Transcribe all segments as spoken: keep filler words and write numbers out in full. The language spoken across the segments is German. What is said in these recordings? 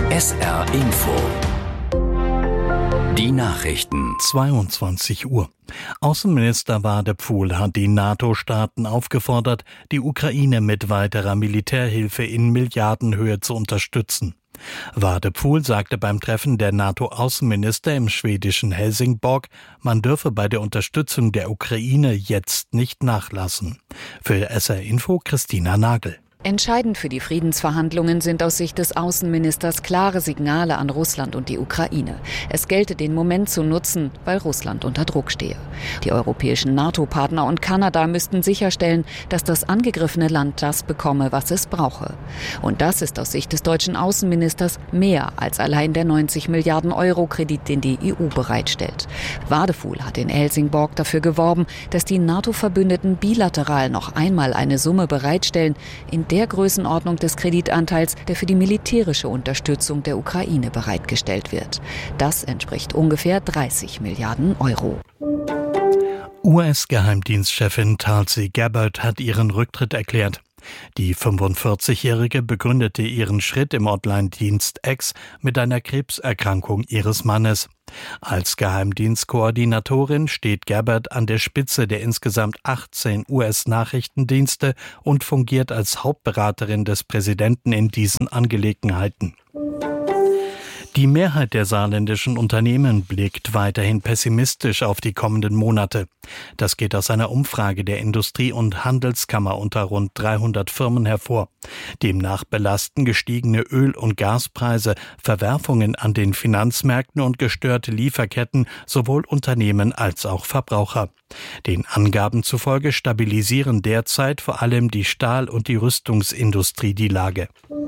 S R Info. Die Nachrichten. zweiundzwanzig Uhr. Außenminister Wadephul hat die NATO-Staaten aufgefordert, die Ukraine mit weiterer Militärhilfe in Milliardenhöhe zu unterstützen. Wadephul sagte beim Treffen der NATO-Außenminister im schwedischen Helsingborg, man dürfe bei der Unterstützung der Ukraine jetzt nicht nachlassen. Für S R Info Christina Nagel. Entscheidend für die Friedensverhandlungen sind aus Sicht des Außenministers klare Signale an Russland und die Ukraine. Es gelte, den Moment zu nutzen, weil Russland unter Druck stehe. Die europäischen NATO-Partner und Kanada müssten sicherstellen, dass das angegriffene Land das bekomme, was es brauche. Und das ist aus Sicht des deutschen Außenministers mehr als allein der neunzig Milliarden Euro Kredit, den die E U bereitstellt. Wadephul hat in Helsingborg dafür geworben, dass die NATO-Verbündeten bilateral noch einmal eine Summe bereitstellen, in der Größenordnung des Kreditanteils, der für die militärische Unterstützung der Ukraine bereitgestellt wird. Das entspricht ungefähr dreißig Milliarden Euro. U S-Geheimdienstchefin Tulsi Gabbard hat ihren Rücktritt erklärt. Die fünfundvierzigjährige begründete ihren Schritt im Online-Dienst X mit einer Krebserkrankung ihres Mannes. Als Geheimdienstkoordinatorin steht Gabbard an der Spitze der insgesamt achtzehn U S-Nachrichtendienste und fungiert als Hauptberaterin des Präsidenten in diesen Angelegenheiten. Die Mehrheit der saarländischen Unternehmen blickt weiterhin pessimistisch auf die kommenden Monate. Das geht aus einer Umfrage der Industrie- und Handelskammer unter rund dreihundert Firmen hervor. Demnach belasten gestiegene Öl- und Gaspreise, Verwerfungen an den Finanzmärkten und gestörte Lieferketten sowohl Unternehmen als auch Verbraucher. Den Angaben zufolge stabilisieren derzeit vor allem die Stahl- und die Rüstungsindustrie die Lage.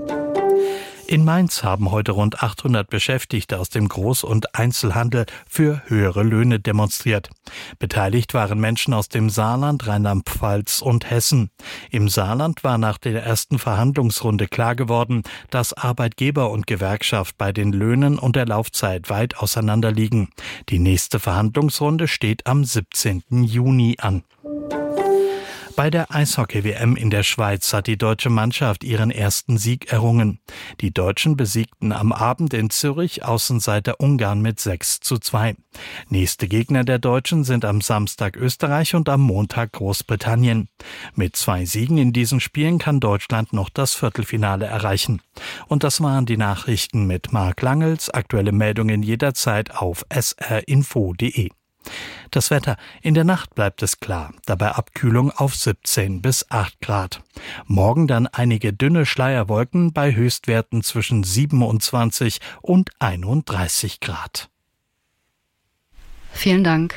In Mainz haben heute rund achthundert Beschäftigte aus dem Groß- und Einzelhandel für höhere Löhne demonstriert. Beteiligt waren Menschen aus dem Saarland, Rheinland-Pfalz und Hessen. Im Saarland war nach der ersten Verhandlungsrunde klar geworden, dass Arbeitgeber und Gewerkschaft bei den Löhnen und der Laufzeit weit auseinanderliegen. Die nächste Verhandlungsrunde steht am siebzehnten Juni an. Bei der Eishockey-W M in der Schweiz hat die deutsche Mannschaft ihren ersten Sieg errungen. Die Deutschen besiegten am Abend in Zürich Außenseiter Ungarn mit sechs zu zwei. Nächste Gegner der Deutschen sind am Samstag Österreich und am Montag Großbritannien. Mit zwei Siegen in diesen Spielen kann Deutschland noch das Viertelfinale erreichen. Und das waren die Nachrichten mit Marc Langels. Aktuelle Meldungen jederzeit auf s r info punkt d e. Das Wetter. In der Nacht bleibt es klar, dabei Abkühlung auf siebzehn bis acht Grad. Morgen dann einige dünne Schleierwolken bei Höchstwerten zwischen siebenundzwanzig und einunddreißig Grad. Vielen Dank.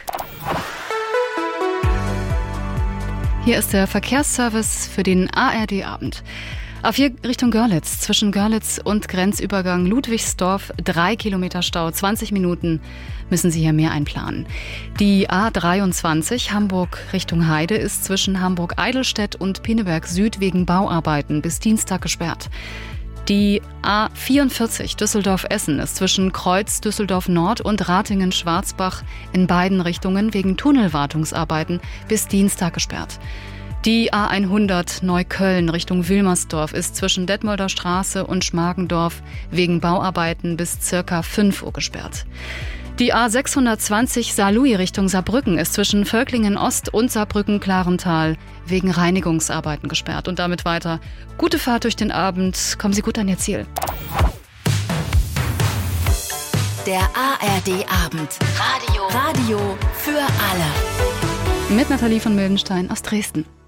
Hier ist der Verkehrsservice für den A R D-Abend. A vier Richtung Görlitz, zwischen Görlitz und Grenzübergang Ludwigsdorf, drei Kilometer Stau, zwanzig Minuten müssen Sie hier mehr einplanen. Die A dreiundzwanzig Hamburg Richtung Heide ist zwischen Hamburg-Eidelstedt und Pinneberg Süd wegen Bauarbeiten bis Dienstag gesperrt. Die A vierundvierzig Düsseldorf-Essen ist zwischen Kreuz Düsseldorf Nord und Ratingen-Schwarzbach in beiden Richtungen wegen Tunnelwartungsarbeiten bis Dienstag gesperrt. Die A hundert Neukölln Richtung Wilmersdorf ist zwischen Detmolder Straße und Schmargendorf wegen Bauarbeiten bis circa fünf Uhr gesperrt. Die A sechshundertzwanzig Saarlouis Richtung Saarbrücken ist zwischen Völklingen Ost und Saarbrücken-Klarental wegen Reinigungsarbeiten gesperrt. Und damit weiter. Gute Fahrt durch den Abend. Kommen Sie gut an Ihr Ziel. Der A R D-Abend. Radio. Radio für alle. Mit Nathalie von Mildenstein aus Dresden.